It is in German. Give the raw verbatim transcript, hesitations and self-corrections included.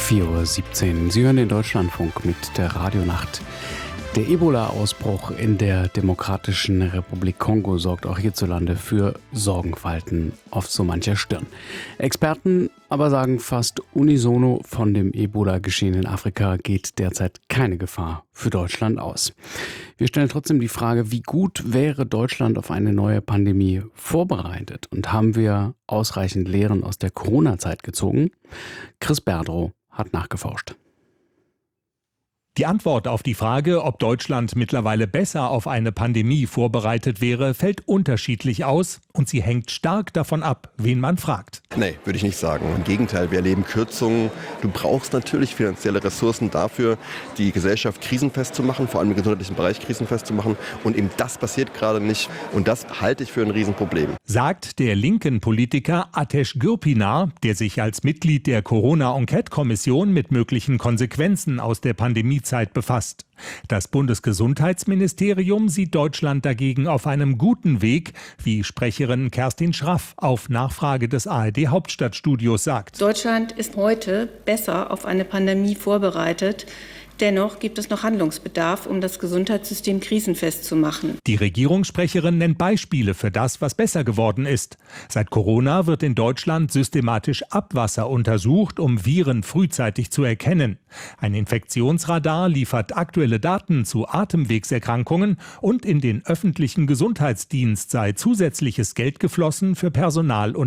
vier Uhr siebzehn. Sie hören den Deutschlandfunk mit der Radionacht. Der Ebola-Ausbruch in der Demokratischen Republik Kongo sorgt auch hierzulande für Sorgenfalten auf so mancher Stirn. Experten aber sagen fast unisono, von dem Ebola-Geschehen in Afrika geht derzeit keine Gefahr für Deutschland aus. Wir stellen trotzdem die Frage, wie gut wäre Deutschland auf eine neue Pandemie vorbereitet? Und haben wir ausreichend Lehren aus der Corona-Zeit gezogen? Chris Berdrow hat nachgeforscht. Die Antwort auf die Frage, ob Deutschland mittlerweile besser auf eine Pandemie vorbereitet wäre, fällt unterschiedlich aus und sie hängt stark davon ab, wen man fragt. Nee, würde ich nicht sagen. Im Gegenteil, wir erleben Kürzungen. Du brauchst natürlich finanzielle Ressourcen dafür, die Gesellschaft krisenfest zu machen, vor allem im gesundheitlichen Bereich krisenfest zu machen. Und eben das passiert gerade nicht. Und das halte ich für ein Riesenproblem. Sagt der linken Politiker Ateş Gürpınar, der sich als Mitglied der Corona-Enquete-Kommission mit möglichen Konsequenzen aus der Pandemie Zeit befasst. Das Bundesgesundheitsministerium sieht Deutschland dagegen auf einem guten Weg, wie Sprecherin Kerstin Schraff auf Nachfrage des A R D-Hauptstadtstudios sagt. Deutschland ist heute besser auf eine Pandemie vorbereitet. Dennoch gibt es noch Handlungsbedarf, um das Gesundheitssystem krisenfest zu machen. Die Regierungssprecherin nennt Beispiele für das, was besser geworden ist. Seit Corona wird in Deutschland systematisch Abwasser untersucht, um Viren frühzeitig zu erkennen. Ein Infektionsradar liefert aktuelle Daten zu Atemwegserkrankungen und in den öffentlichen Gesundheitsdienst sei zusätzliches Geld geflossen für Personal und